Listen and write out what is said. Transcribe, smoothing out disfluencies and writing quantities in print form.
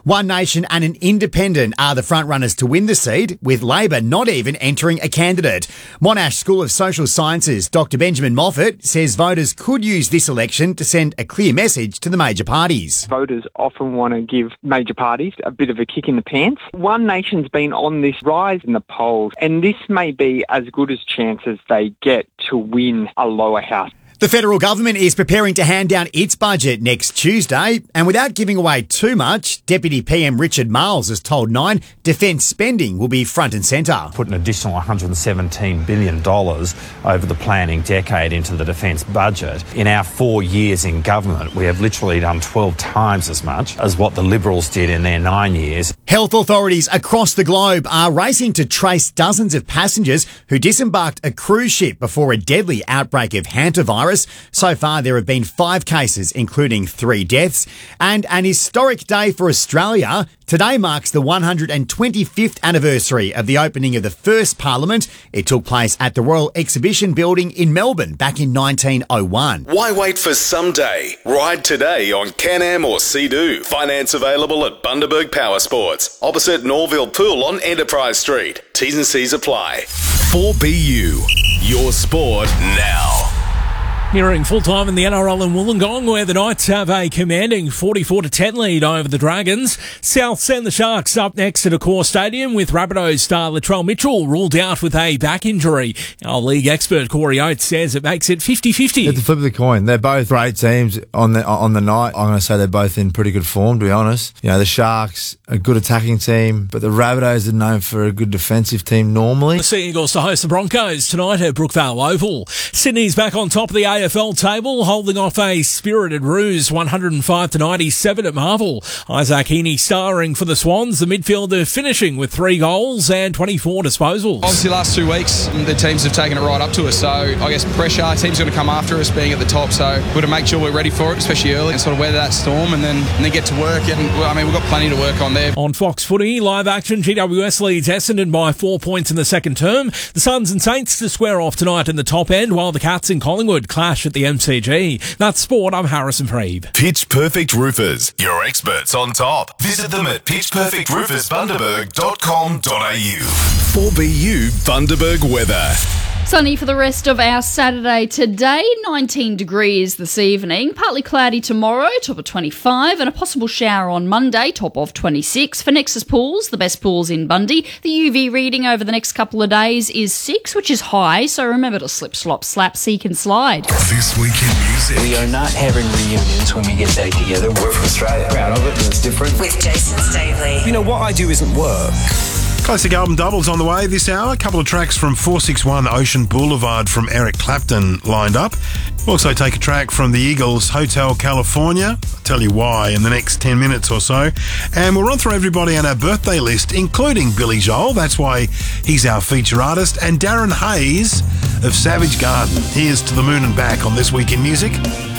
One Nation and an independent are the frontrunners to win the seat, with Labor not even entering a candidate. Monash School of Social Sciences Dr Benjamin Moffat says voters could use this election to send a clear message to the major parties. Voters often want to give major parties a bit of a kick in the pants. One Nation's been on this rise in the polls, and this may be as good as chance as they get to win a lower house. The federal government is preparing to hand down its budget next Tuesday, and without giving away too much, Deputy PM Richard Marles has told Nine defence spending will be front and centre. Put an additional $117 billion over the planning decade into the defence budget. In our 4 years in government, we have literally done 12 times as much as what the Liberals did in their 9 years. Health authorities across the globe are racing to trace dozens of passengers who disembarked a cruise ship before a deadly outbreak of hantavirus. So far, there have been 5 cases, including 3 deaths. And an historic day for Australia. Today marks the 125th anniversary of the opening of the first Parliament. It took place at the Royal Exhibition Building in Melbourne back in 1901. Why wait for someday? Ride today on Can-Am or Sea-Doo. Finance available at Bundaberg Power Sports, opposite Norville Pool on Enterprise Street. T's and C's apply. 4BU, your sport now. Nearing full-time in the NRL in Wollongong, where the Knights have a commanding 44-10 lead over the Dragons. South send the Sharks up next at Accor Stadium, with Rabbitohs star Latrell Mitchell ruled out with a back injury. Our league expert Corey Oates says it makes it 50-50. It's the flip of the coin. They're both great teams on the night. I'm going to say they're both in pretty good form, to be honest. You know, the Sharks, a good attacking team, but the Rabbitohs are known for a good defensive team normally. The Sea Eagles to host the Broncos tonight at Brookvale Oval. Sydney's back on top of the AFL table, holding off a spirited Roos 105-97 at Marvel. Isaac Heaney starring for the Swans, the midfielder finishing with 3 goals and 24 disposals. Obviously, last 2 weeks, the teams have taken it right up to us, so I guess pressure, teams going to come after us being at the top, so we've got to make sure we're ready for it, especially early, and sort of weather that storm and then get to work. And we've got plenty to work on there. On Fox Footy, live action, GWS leads Essendon by 4 points in the second term. The Suns and Saints to square off tonight in the top end, while the Cats in Collingwood clash at the MCG. That's sport. I'm Harrison Freeb. Pitch Perfect Roofers, your experts on top. Visit them at pitchperfectroofersbundaberg.com.au. 4BU Bundaberg weather. Sunny for the rest of our Saturday today, 19 degrees this evening, partly cloudy tomorrow, top of 25, and a possible shower on Monday, top of 26. For Nexus Pools, the best pools in Bundy, the UV reading over the next couple of days is 6, which is high, so remember to slip, slop, slap, seek and slide. This week in music. We are not having reunions when we get back together. We're from Australia. Proud of it, it's different. With Jason Stavely. You know, what I do isn't work. Classic album doubles on the way this hour. A couple of tracks from 461 Ocean Boulevard from Eric Clapton lined up. We'll also take a track from the Eagles' Hotel California. I'll tell you why in the next 10 minutes or so. And we'll run through everybody on our birthday list, including Billy Joel. That's why he's our feature artist. And Darren Hayes of Savage Garden. Here's To the Moon and Back on This Week in Music.